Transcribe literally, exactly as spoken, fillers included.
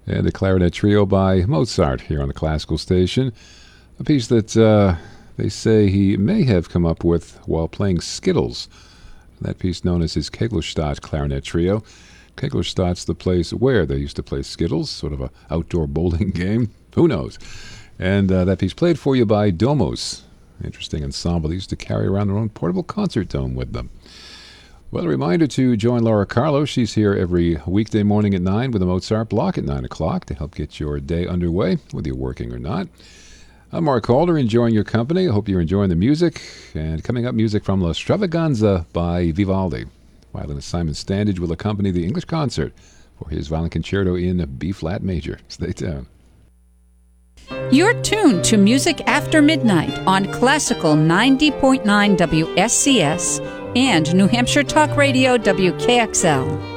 And the Clarinet Trio by Mozart here on the Classical Station. A piece that uh, they say he may have come up with while playing Skittles. That piece known as his Keglerstadt Clarinet Trio. Keglerstadt's the place where they used to play Skittles, sort of an outdoor bowling game. Who knows? And uh, that piece played for you by Domos. Interesting ensemble. They used to carry around their own portable concert dome with them. Well, a reminder to join Laura Carlo. She's here every weekday morning at nine with a Mozart block at nine o'clock to help get your day underway, whether you're working or not. I'm Mark Calder, enjoying your company. I hope you're enjoying the music. And coming up, music from La Stravaganza by Vivaldi. Violinist Simon Standage will accompany the English concert for his violin concerto in B-flat major. Stay tuned. You're tuned to Music After Midnight on Classical ninety point nine W S C S and New Hampshire Talk Radio W K X L.